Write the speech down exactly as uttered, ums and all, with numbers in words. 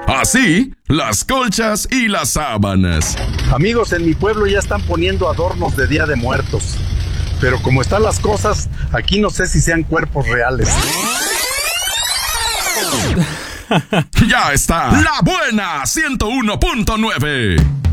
Así, las colchas y las sábanas. Amigos, en mi pueblo ya están poniendo adornos de Día de Muertos. Pero como están las cosas, aquí no sé si sean cuerpos reales. Ya está, La Buena ciento uno punto nueve.